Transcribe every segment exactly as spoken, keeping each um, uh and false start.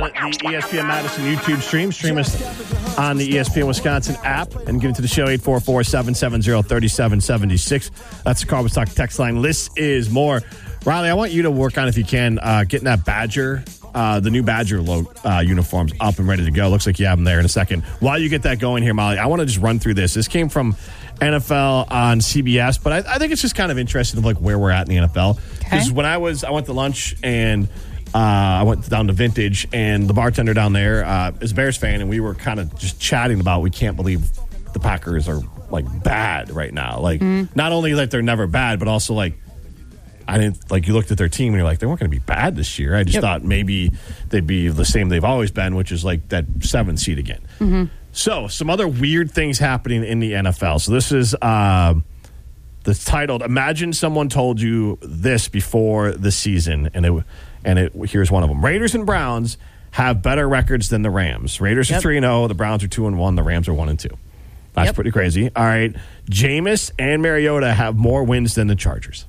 the E S P N Madison YouTube stream. Stream us on the E S P N Wisconsin app and get into the show eight four four, seven seven zero, three seven seven six. That's the Carbon Stock text line. This is more. Riley, I want you to work on, if you can, uh, getting that Badger, uh, the new Badger lo- uh, uniforms up and ready to go. Looks like you have them there in a second. While you get that going here, Molly, I want to just run through this. This came from N F L on C B S, but I, I think it's just kind of interesting of like where we're at in the N F L. Because okay. when I was, I went to lunch and uh, I went down to Vintage, and the bartender down there uh, is a Bears fan, and we were kind of just chatting about we can't believe the Packers are like bad right now. Like mm. not only like they're never bad, but also like I didn't like you looked at their team and you're like they weren't going to be bad this year. I just yep. thought maybe they'd be the same they've always been, which is like that seventh seed again. Mm-hmm. So, some other weird things happening in the N F L. So, this is uh, that's titled, Imagine Someone Told You This Before the Season. And it and it here's one of them. Raiders and Browns have better records than the Rams. Raiders yep. are three and oh, the Browns are two and one, the Rams are one and two. That's yep. pretty crazy. All right. Jameis and Mariota have more wins than the Chargers.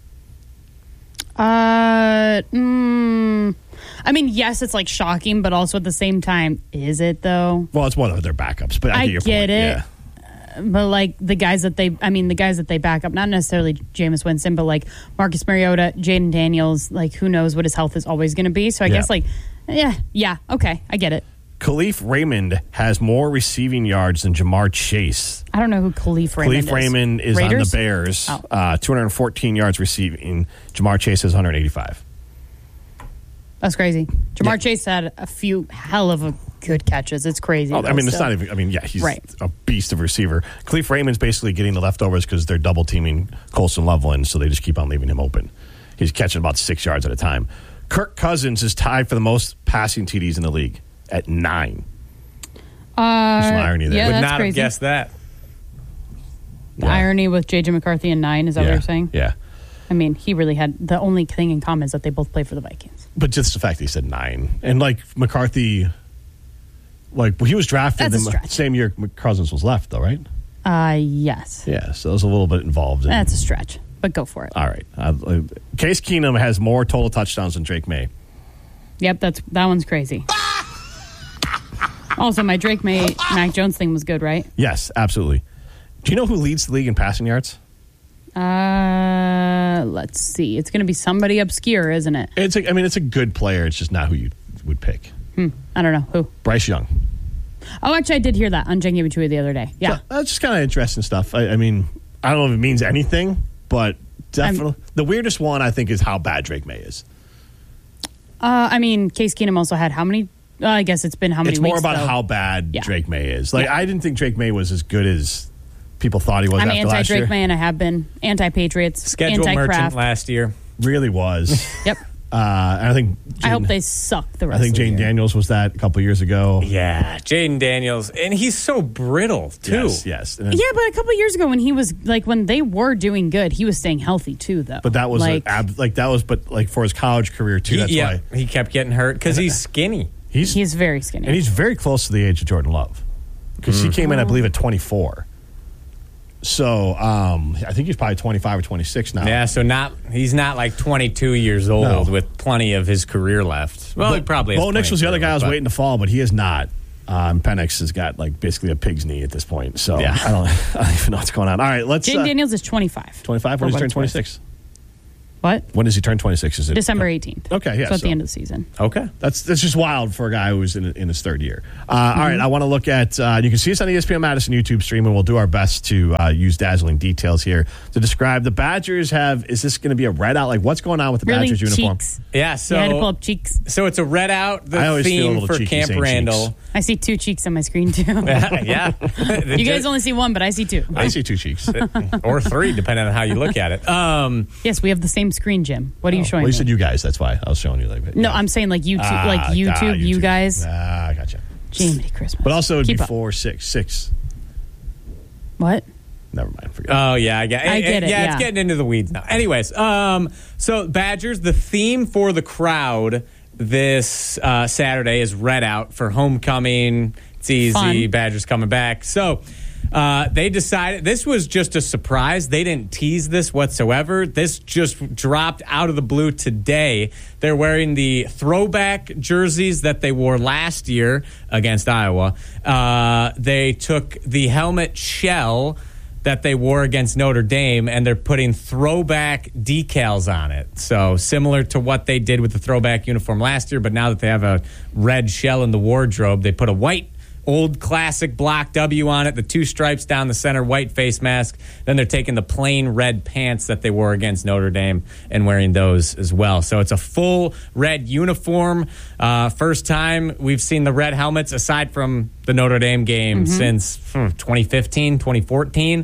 Uh, mm, I mean, yes, it's like shocking, but also at the same time, is it though? Well, it's one of their backups, but I, I get, your get point. it. Yeah. Uh, but like the guys that they, I mean, the guys that they back up, not necessarily Jameis Winston, but like Marcus Mariota, Jaden Daniels, like who knows what his health is always going to be. So I yeah. guess like, yeah, yeah, okay, I get it. Khalif Raymond has more receiving yards than Jamar Chase. I don't know who Khalif Raymond Khalif is. Raymond is Raiders? on the Bears. Oh. Uh, two hundred fourteen yards receiving. Jamar Chase has one hundred eighty-five. That's crazy. Jamar yeah. Chase had a few hell of a good catches. It's crazy. Oh, though, I mean, it's still. not even. I mean, yeah, he's right. a beast of a receiver. Khalif Raymond's basically getting the leftovers because they're double teaming Colson Loveland, so they just keep on leaving him open. He's catching about six yards at a time. Kirk Cousins is tied for the most passing T Ds in the league at nine. Uh, There's some irony there. Yeah, Would that's not crazy. have guessed that. The yeah. irony with J J McCarthy and nine, is that yeah. what you're saying? Yeah. I mean, he really had the only thing in common is that they both play for the Vikings. But just the fact that he said nine. And like McCarthy, like well, he was drafted That's a the stretch. same year Cousins was left, though, right? Uh, yes. Yeah, so it was a little bit involved. In, That's a stretch, but go for it. All right. Uh, Case Keenum has more total touchdowns than Drake May. Yep, that's that one's crazy. Also, my Drake May Mac Jones thing was good, right? Yes, absolutely. Do you know who leads the league in passing yards? Uh, let's see. It's going to be somebody obscure, isn't it? It's. A, I mean, it's a good player. It's just not who you would pick. Hmm. I don't know who. Bryce Young. Oh, actually, I did hear that on Jengi Batui the other day. Yeah, so, that's just kind of interesting stuff. I, I mean, I don't know if it means anything, but definitely I'm, the weirdest one I think is how bad Drake May is. Uh, I mean, Case Keenum also had how many? Uh, I guess it's been how many It's weeks, more about though? how bad yeah. Drake May is. Like, yeah. I didn't think Drake May was as good as people thought he was I'm after last anti-Drake year. May, and I have been anti-Patriots, Schedule anti-Craft. merchant last year. Really was. Yep. Uh, and I think Jane, I hope they suck the rest I think of the Jane year. Daniels was that a couple years ago. Yeah, Jaden Daniels. And he's so brittle, too. Yes, yes. And then, Yeah, but a couple years ago when he was, like, when they were doing good, he was staying healthy, too, though. But that was like, a, ab, like that was, but like for his college career too. He, That's yeah, why he kept getting hurt because he's skinny. he's he's very skinny. and he's very close to the age of Jordan Love because he came in, I believe, at twenty-four. So um, I think he's probably twenty-five or twenty-six now. Yeah, so not he's not like twenty-two years old No. with plenty of his career left. Well, he probably has Bo Nix was the other guy I was but- waiting to fall, but he is not. Um, Penix has got like basically a pig's knee at this point. So Yeah. I don't, I don't even know what's going on. All right, let's. Jaden Uh, Daniels is twenty-five. twenty-five. When does he turn For what it's worth. twenty-six? What? When does he turn twenty-six? Is it December eighteenth. Okay, yeah. So at so- the end of the season. Okay. That's that's just wild for a guy who's in, in his third year. Uh, mm-hmm. All right, I want to look at, uh, you can see us on the E S P N Madison YouTube stream, and we'll do our best to uh, use dazzling details here to describe the Badgers have, is this going to be a red out? Like, what's going on with the Really, Badgers uniform? cheeks. Yeah, so You had to pull up cheeks. so it's a red out, I the always feel a theme little for cheeky Camp saying Randall. cheeks. I see two cheeks on my screen, too. yeah. yeah. You guys only see one, but I see two. I see two cheeks. or three, depending on how you look at it. Um, Yes, we have the same screen, Jim. What are you showing Well, you me? said you guys, that's why I was showing you. Like, No, yeah. I'm saying like YouTube, Ah, like ah, YouTube, you guys. Ah, I gotcha. Jiminy Christmas. But also, it'd Keep be up. four, six, six. What? Never mind. Forget Oh yeah, I get, I get it, Yeah, yeah. it's getting into the weeds now. Anyways, um, so Badgers, the theme for the crowd this uh, Saturday is red out for homecoming. It's easy. Fun. Badgers coming back. So Uh, they decided this was just a surprise. They didn't tease this whatsoever. This just dropped out of the blue today. They're wearing the throwback jerseys that they wore last year against Iowa. Uh, they took the helmet shell that they wore against Notre Dame, and they're putting throwback decals on it. So similar to what they did with the throwback uniform last year, but now that they have a red shell in the wardrobe, they put a white old classic block W on it, the two stripes down the center, white face mask. Then they're taking the plain red pants that they wore against Notre Dame and wearing those as well. So it's a full red uniform. Uh, first time we've seen the red helmets aside from the Notre Dame game mm-hmm. since hmm, twenty fifteen, twenty fourteen.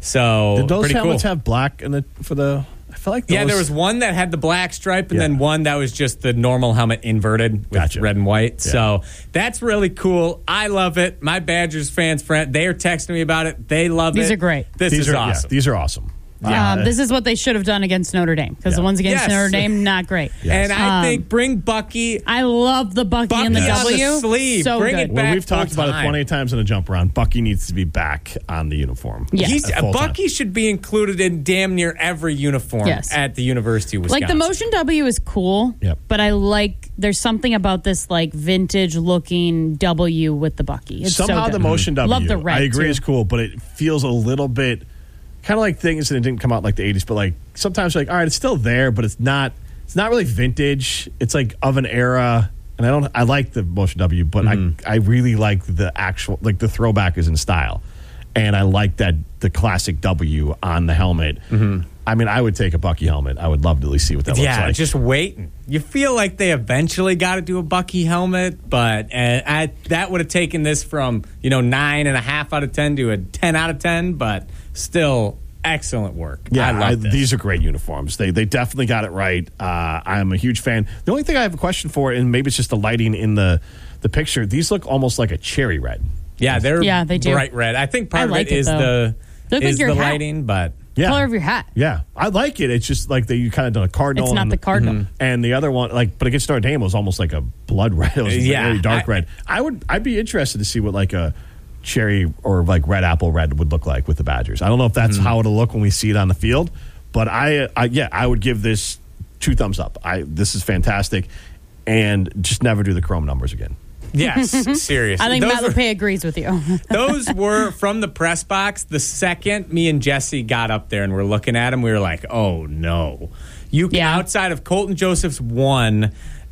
So did those pretty helmets cool. have black in the for the? I feel like those, yeah, there was one that had the black stripe, and yeah. then one that was just the normal helmet inverted with gotcha. red and white. Yeah. So that's really cool. I love it. My Badgers fans, friend, they are texting me about it. They love These it. These are great. This these is are, awesome. Yeah, these are awesome. Yeah. Um, this is what they should have done against Notre Dame because Yeah. the ones against Yes. Notre Dame, not great. Yes. And I Um, think bring Bucky. I love the Bucky, Bucky and the on W. the sleeve. So Bring good. it Well, back we've talked full about it time. twenty times in a jump around. Bucky needs to be back on the uniform. Yes. He's, At full time. Bucky should be included in damn near every uniform Yes. at the University of Wisconsin. Like the motion W is cool, Yep. but I like there's something about this like vintage looking W with the Bucky. It's Somehow so good. the motion W, Love the red, I agree, too. is cool, but it feels a little bit kind of like things that didn't come out like the eighties, but like sometimes you're like, all right, it's still there, but it's not. It's not really vintage. It's like of an era, and I don't. I like the motion W, but Mm-hmm. I I really like the actual like the throwback is in style, and I like that the classic W on the helmet. Mm-hmm. I mean, I would take a Bucky helmet. I would love to at least see what that yeah, looks like. just waiting. You feel like they eventually got to do a Bucky helmet, but uh, I, that would have taken this from you know nine and a half out of ten to a ten out of ten. But still, excellent work. Yeah, I love I, this. these are great uniforms. They they definitely got it right. Uh, I'm a huge fan. The only thing I have a question for, and maybe it's just the lighting in the the picture. These look almost like a cherry red. Yeah, they're Yeah, they do. bright red. I think part I of like it it, is though. the They look is like your the hat. lighting, but Yeah, Color of your hat. yeah, I like it. It's just like they you kind of done a cardinal. It's not and, the cardinal. and the other one, like, but against Notre Dame was almost like a blood red. It was Yeah, very dark I- red. I would, I'd be interested to see what like a cherry or like red apple red would look like with the Badgers. I don't know if that's Mm-hmm. how it'll look when we see it on the field, but I, I, yeah, I would give this two thumbs up. I this is fantastic, and just never do the Chrome numbers again. yes, seriously. I think Those Matt were- LePay agrees with you. Those were from the press box. The second me and Jesse got up there and we're looking at them, we were like, oh no. You can, Yeah. outside of Colton Joseph's one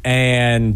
and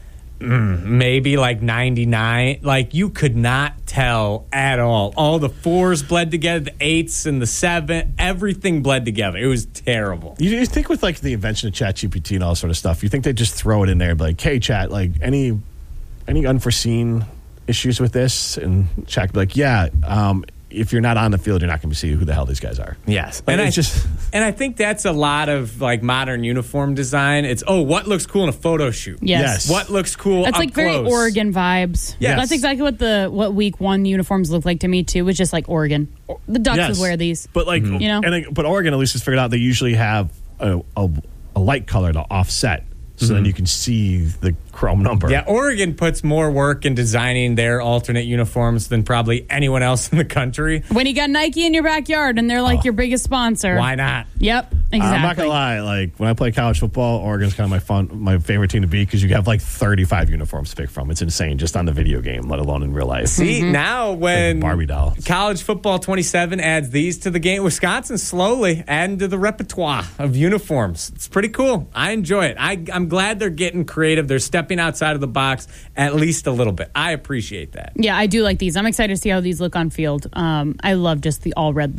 mm, maybe like ninety-nine, like you could not tell at all. All the fours bled together, the eights and the seven, everything bled together. It was terrible. You, you think with like the invention of ChatGPT and all that sort of stuff, you think they just throw it in there, and be like, "Hey, Chat, like any any unforeseen issues with this?" And Chat could be like, "Yeah, um, if you're not on the field, you're not going to see who the hell these guys are." Yes, Like, and I it's just and I think that's a lot of like modern uniform design. It's oh, what looks cool in a photo shoot? Yes. Yes. What looks cool? That's up like very close? Oregon vibes. Yes. That's exactly what the what week one uniforms look like to me too. It's just like Oregon. The Ducks Yes. would wear these. But like, You know? and it- but Oregon at least has figured out they usually have a, a, a light color to offset, so then you can see the chrome number. Yeah, Oregon puts more work in designing their alternate uniforms than probably anyone else in the country. When you got Nike in your backyard and they're like your biggest sponsor. Why not? Yep, exactly. I'm not gonna lie. Like when I play college football, Oregon's kind of my fun, my favorite team to beat because you have like thirty-five uniforms to pick from. It's insane just on the video game, let alone in real life. See, now when Barbie doll. College Football twenty-seven adds these to the game, Wisconsin slowly adding to the repertoire of uniforms. It's pretty cool. I enjoy it. I, I'm glad they're getting creative. They're stepping outside of the box at least a little bit. I appreciate that. Yeah, I do like these. I'm excited to see how these look on field. Um, I love just the all red look.